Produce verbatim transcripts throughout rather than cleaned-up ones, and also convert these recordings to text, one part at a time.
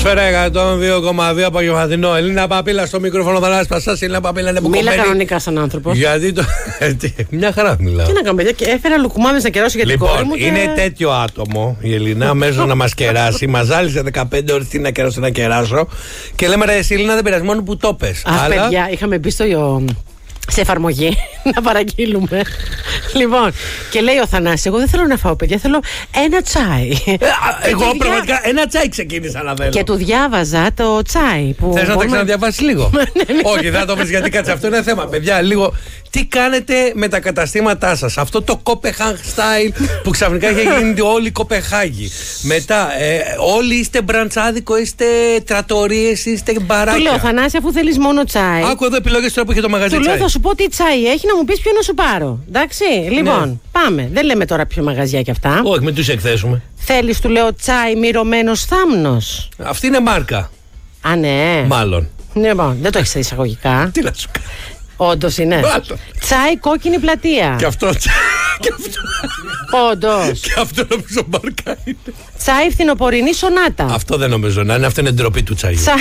Ατμόσφαιρα εκατόν δύο κόμμα δύο απογευματινό. Ελλήνα Παπίλα στο μικρόφωνο, Θανάσης Πασάς. Ελλήνα Παπίλα είναι μπουκωμένη. Μίλα κανονικά σαν άνθρωπος. Γιατί το. Μια χαρά μιλάω. Τι να κάνω, παιδιά, και έφερα λουκουμάδες να κεράσω για την Λοιπόν, κόρη μου. Και... είναι τέτοιο άτομο η Ελλήνα, μέσα να μας κεράσει. Μας ζάλισε δεκαπέντε ώρες τι να κεράσω, να κεράσω. Και λέμε ρε, εσύ Ελλήνα δεν πειράζει, μόνο που το πες. Αχ, αλλά... παιδιά, είχαμε μπει στο. Σε εφαρμογή να παραγγείλουμε. Λοιπόν, και λέει ο Θανάσης, εγώ δεν θέλω να φάω, παιδιά, θέλω ένα τσάι. Εγώ πραγματικά ένα τσάι ξεκίνησα να θέλω. Και του διάβαζα το τσάι. Θες να τα ξαναδιαβάσεις λίγο? Όχι, δεν θα το πεις, γιατί κάτσε, αυτό είναι θέμα, παιδιά. Λίγο, τι κάνετε με τα καταστήματά σας? Αυτό το Copenhagen style που ξαφνικά είχε γίνει όλη η Κοπεχάγη. Μετά, ε, όλοι είστε μπραντσάδικο, είστε τρατορίες, είστε μπαράκια. Του λέω, Θανάση, αφού θέλεις μόνο τσάι. Άκου εδώ επιλογές τώρα που είχε το μαγαζί. Του λέω, τσάι. θα σου πω τι τσάι έχει, να μου πεις ποιο να σου πάρω. Εντάξει, λοιπόν, ναι. Πάμε. Δεν λέμε τώρα ποιο μαγαζιά κι αυτά. Όχι, με τους εκθέσουμε. Θέλεις, του λέω, τσάι μυρωμένος θάμνος? Αυτή είναι μάρκα. Α, ναι. Μάλλον. Λοιπόν, δεν το έχεις εισαγωγικά. Τι να σου κάνω. Όντως είναι. Μάλλον. Τσάι κόκκινη πλατεία. Και αυτό τσάι. Και αυτό. Όντως. Και αυτό νομίζω μάρκα είναι. Τσάι φθινοπορεινή σονάτα. Αυτό δεν νομίζω να είναι. Αυτό είναι ντροπή του τσάι. Τσάι.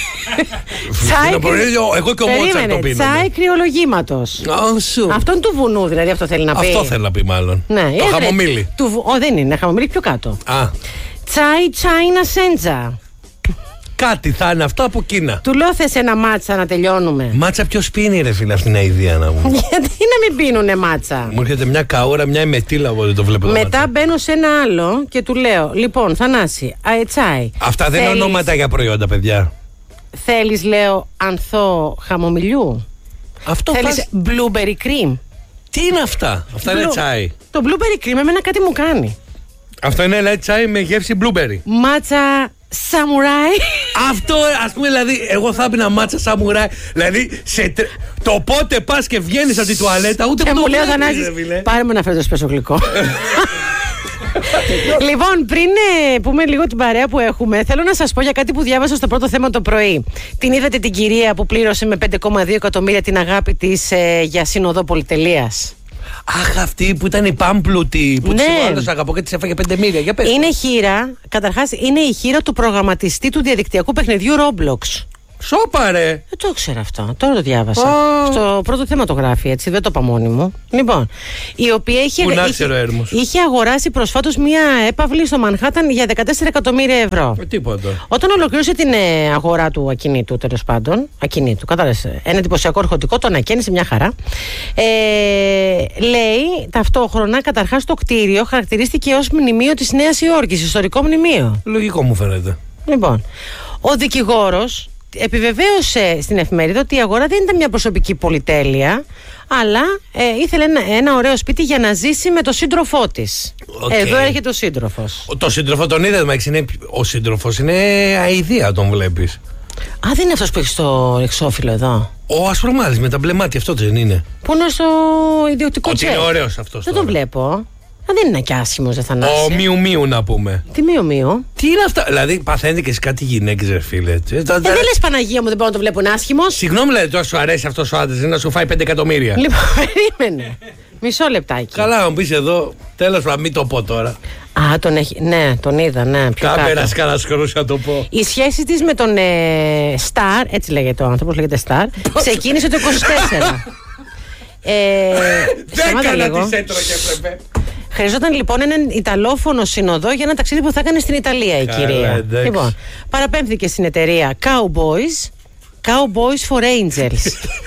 Εγώ και ο Μότσαρτ το πίνω. Τσάι κρυολογήματος. Αυτό είναι του βουνού, δηλαδή αυτό θέλει να πει. Αυτό θέλει να πει, μάλλον. Ναι, το χαμομήλι. Ω, δεν είναι. Χαμομήλι πιο κάτω. Α. Τσάι China Senza. Κάτι θα είναι αυτό από Κίνα. Του λέω, θες ένα μάτσα να τελειώνουμε? Μάτσα ποιος πίνει ρε φίλε, αυτή είναι η ιδέα να μου. Γιατί να μην πίνουνε μάτσα? Μου έρχεται μια καούρα, μια εμετήλα από δεν το βλέπω. Μετά μάτσα. Μπαίνω σε ένα άλλο και του λέω, λοιπόν Θανάση, α, τσάι. Αυτά δεν θέλεις... είναι ονόματα για προϊόντα, παιδιά. Θέλεις, λέω, ανθό χαμομηλιού? Αυτό θέλεις πας... blueberry cream? Τι είναι αυτά? Αυτά Blue... είναι τσάι. Το blueberry cream εμένα κάτι μου κάνει. Αυτό είναι λέει, τσάι με γεύση blueberry. Μάτσα σαμουράι. Αυτό, ας πούμε, δηλαδή, εγώ θα πίνα μάτσα σαμουράι. Δηλαδή, σε, το πότε πας και βγαίνεις από τη τουαλέτα, ούτε που το μου λέει ο Θανάσης, πάρε με ένα φέτο σπέσο γλυκό. Λοιπόν, πριν ε, πούμε λίγο την παρέα που έχουμε, θέλω να σας πω για κάτι που διάβασα στο πρώτο θέμα το πρωί. Την είδατε την κυρία που πλήρωσε με πέντε κόμμα δύο εκατομμύρια την αγάπη της ε, για σύνοδο πολυτελείας? Αχ, αυτή που ήταν η πάμπλουτη που ναι. της άλλος αγαπώ και της έφαγε πέντε μίλια. Για πες. Είναι χείρα, καταρχάς είναι η χείρα του προγραμματιστή του διαδικτυακού παιχνιδιού Roblox. Σόπα ρε! Δεν το ήξερα αυτό, τώρα το διάβασα. Oh. Στο πρώτο θέμα το γράφει, έτσι, δεν το είπα μόνη μου. Λοιπόν, η οποία είχε, είχε, είχε αγοράσει προσφάτως μία έπαυλη στο Μανχάταν για δεκατέσσερα εκατομμύρια ευρώ. Ε, τίποτα. Όταν ολοκλήρωσε την ε, αγορά του ακινήτου, τέλος πάντων, ακινήτου, κατάλαβες, ένα εντυπωσιακό αρχοντικό, τον ακίνησε μια χαρά. Ε, λέει ταυτόχρονα, καταρχάς το κτίριο χαρακτηρίστηκε ως μνημείο της Νέας Υόρκης, ιστορικό μνημείο. Λογικό μου φαίνεται. Λοιπόν, ο δικηγόρος επιβεβαίωσε στην εφημερίδα ότι η αγορά δεν ήταν μια προσωπική πολυτέλεια, αλλά ε, ήθελε ένα, ένα ωραίο σπίτι για να ζήσει με τον σύντροφό της. Okay. Εδώ έρχεται ο σύντροφος. Ο, το σύντροφο τον είδε, μα είναι, ο σύντροφος είναι αηδία, τον βλέπεις. Α, δεν είναι αυτός που έχει στο εξώφυλλο εδώ? Ο ασπρομάλης με τα μπλε μάτια, αυτό δεν είναι? Πού είναι στο ιδιωτικό τσέκ? Ότι είναι ωραίος αυτός. Δεν τώρα. τον βλέπω. Α, δεν είναι και άσχημος, δεν Θανάση. Ο Μιου Μιου να πούμε. Τι Μιου Μιου? Τι είναι αυτά? Δηλαδή παθαίνετε και σε κάτι γυναίκες, ρε φίλε. Ε, ε, δεν λες Παναγία μου, δεν μπορώ να το βλέπω άσχημος. Συγγνώμη, δηλαδή τώρα σου αρέσει αυτός ο άντρας να σου φάει πέντε εκατομμύρια? Λοιπόν, περίμενε. Μισό λεπτάκι. Καλά, μου πεις εδώ, τέλος πάντων, μην το πω τώρα. Α, τον έχει. Ναι, τον είδα, ναι. Κάμερα κανένα σκρούς να το πω. Η σχέση της με τον ε, Σταρ, έτσι λέγεται ο άνθρωπος, λέγεται Σταρ, ξεκίνησε το είκοσι τέσσερα. ε, Δέκανα της έτρωγε, πρέπει. Χρειαζόταν λοιπόν έναν Ιταλόφωνο συνοδό για ένα ταξίδι που θα έκανε στην Ιταλία η Καλά, κυρία. εντάξει. Λοιπόν, παραπέμφθηκε στην εταιρεία Cowboys, Cowboys for Angels.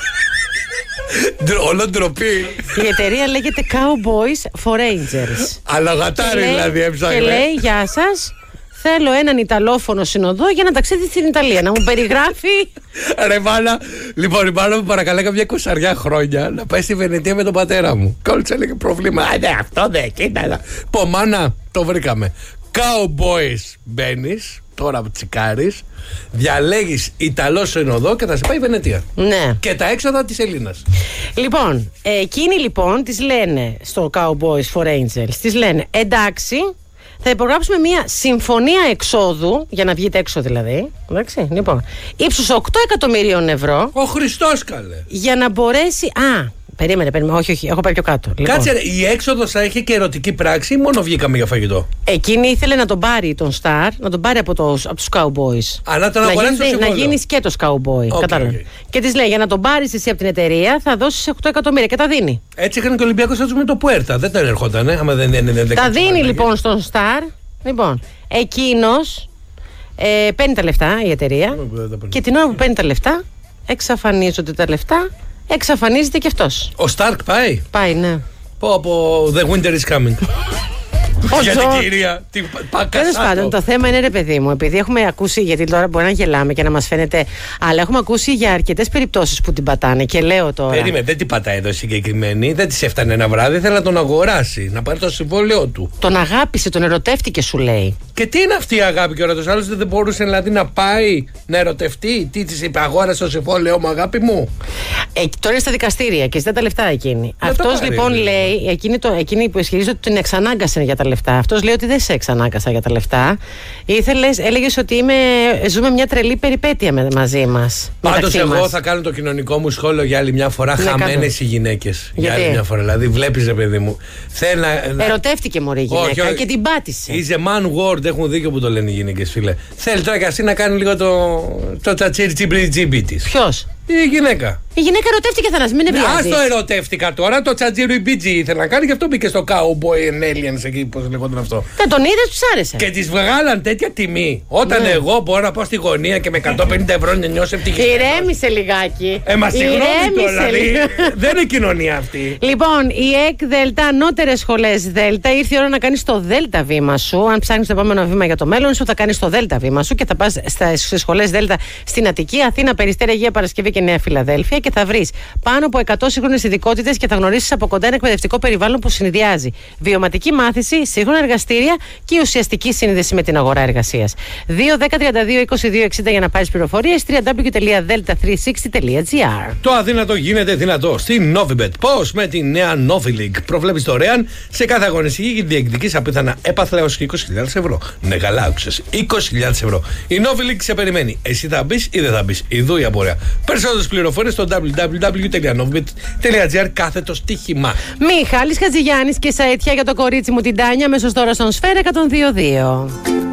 Όλο ντροπή. Η εταιρεία λέγεται Cowboys for Angels. Αλαγατάρι δηλαδή έψαχνε. Και λέει, γεια σας, θέλω έναν Ιταλόφωνο συνοδό για ένα ταξίδι στην Ιταλία. Να μου περιγράφει. Ρε μάνα, λοιπόν η μάνα μου παρακαλάει κάποια εικοσαριά χρόνια να πάει στη Βενετία με τον πατέρα μου. Και όλοι του έλεγε προβλήμα. Α, ναι, αυτό δεν, κοίτα. Πω, μάνα, το βρήκαμε. Cowboys μπαίνεις, τώρα τσικάρεις, διαλέγεις Ιταλό συνοδό και θα σε πάει η Βενετία. Ναι. Και τα έξοδα της Ελλήνας. Λοιπόν, εκείνοι λοιπόν τις λένε στο Cowboys for Angels, τις λένε εντάξει, θα υπογράψουμε μια συμφωνία εξόδου, για να βγείτε έξω δηλαδή, εντάξει, λοιπόν, ύψους οκτώ εκατομμυρίων ευρώ. Ο Χριστός καλέ. Για να μπορέσει, α, Περίμενε, περίμενε. Όχι, όχι, έχω πάει πιο κάτω. Λοιπόν. Κάτσε, η έξοδος θα είχε και ερωτική πράξη ή μόνο βγήκαμε για φαγητό? Εκείνη ήθελε να τον πάρει τον Σταρ, να τον πάρει από, το, από τους Cowboys. Α, να τον αγοράσει το συμβόλαιο. Να γίνει και το Cowboy. Okay, κατάλαβε. Okay. Και τη λέει: για να τον πάρει εσύ από την εταιρεία θα δώσει οκτώ εκατομμύρια και τα δίνει. Έτσι έκανε και ο Ολυμπιακός με το Πουέρτα. Δεν τον ερχόταν, άμα δεν είναι. Τα δίνει λοιπόν στον Σταρ. Λοιπόν, εκείνος ε, παίρνει τα λεφτά η εταιρεία και την ώρα που παίρνει τα λεφτά, εξαφανίζονται τα λεφτά, εξαφανίζεται και αυτός. Ο Σταρκ πάει. Πάει, ναι. Πω από The Winter is Coming. Για την κυρία, την Πακασάτο. Τέλος πάντων, το θέμα είναι, ρε παιδί μου, επειδή έχουμε ακούσει, γιατί τώρα μπορεί να γελάμε και να μας φαίνεται, αλλά έχουμε ακούσει για αρκετές περιπτώσεις που την πατάνε και λέω τώρα. Περίμενε, δεν την πατάει εδώ συγκεκριμένη, δεν της έφτανε ένα βράδυ, ήθελε να τον αγοράσει, να πάρει το συμβόλαιό του. Τον αγάπησε, τον ερωτεύτηκε, σου λέει. Και τι είναι αυτή η αγάπη και ο ερωτός, άλλος δεν μπορούσε δηλαδή να πάει να ερωτευτεί? Τι της είπε, αγόρασε το συμβόλαιό μου, αγάπη μου? Ε, τώρα είναι στα δικαστήρια και ζητά τα λεφτά εκείνη. Αυτός λοιπόν λέει, λέει εκείνη, το, εκείνη που ισχυρίζεται ότι την εξανάγκασε για τα λεφτά. Αυτός λέει ότι δεν σε εξανάγκασα για τα λεφτά. Ήθελες, έλεγες ότι είμαι, ζούμε μια τρελή περιπέτεια με, μαζί μας. Πάντως εγώ μας. Θα κάνω το κοινωνικό μου σχόλιο για άλλη μια φορά. Ναι, χαμένες οι γυναίκες. Για άλλη μια φορά. Δηλαδή βλέπεις, ρε παιδί μου. Να... Ερωτεύτηκε μωρή η γυναίκα όχι, όχι. και την πάτησε. Is a man word, έχουν δίκιο που το λένε οι γυναίκες, φίλε. Θέλει τώρα και αυτή να κάνει λίγο το, το τσατσίρι τσιμπριτζίμπι της. Ποιος? Η γυναίκα. Η γυναίκα ερωτεύτηκε, θα μην νευριάζει. Α, το ερωτεύτηκα τώρα. Το τσατζίρι μπιτζι ήθελε να κάνει, γι' αυτό μπήκε στο Cowboy and Aliens εκεί, πώς λεγόταν αυτό. Δεν τον είδε, του άρεσε. Και τη βγάλαν τέτοια τιμή. Όταν ναι. εγώ μπορώ να πάω στη γωνία και με εκατόν πενήντα ευρώ να νιώσω ευτυχισμένο. Ηρέμησε λιγάκι. Ε, μα συγγνώμη τώρα, δηλαδή. Δεν είναι κοινωνία αυτή. Λοιπόν, η ΕΚ Δέλτα, ανώτερες σχολές Δέλτα, ήρθε η ώρα να κάνει το Δέλτα βήμα σου. Αν ψάχνει το επόμενο βήμα για το μέλλον σου, θα κάνει το Δέλτα βήμα σου και θα πα στι σχολές Δέλτα στην Αττική, Αθήνα, Περιστέρι, Αγία Παρασκευή και Νέα Φιλαδέλφια και θα βρει πάνω από εκατό σύγχρονες ειδικότητες και θα γνωρίσεις από κοντά ένα εκπαιδευτικό περιβάλλον που συνδυάζει βιωματική μάθηση, σύγχρονα εργαστήρια και ουσιαστική σύνδεση με την αγορά εργασίας. δύο δέκα τριάντα δύο είκοσι δύο εξήντα για να πάρεις πληροφορίες, double-u double-u double-u τελεία delta τριακόσια εξήντα τελεία gr. Το αδύνατο γίνεται δυνατό στην Novibet. Πώς? Με τη νέα Novi League. Προβλέπεις δωρεάν σε κάθε αγωνιστική και διεκδικείς απίθανα έπαθλα έως και είκοσι χιλιάδες ευρώ. Ναι, καλά άκουσες. είκοσι χιλιάδες ευρώ. Η Novi League σε περιμένει. Εσύ θα μπεις ή δεν θα μπεις? Ιδού η απορία. Περισσότερες πληροφορίες στο double-u double-u double-u τελεία novibet τελεία gr κάθετο στοίχημα. Μιχάλης Χατζηγιάννης και Σαέτια για το κορίτσι μου την Τάνια, μέσω τώρα στον Σφαίρα εκατόν δύο δύο.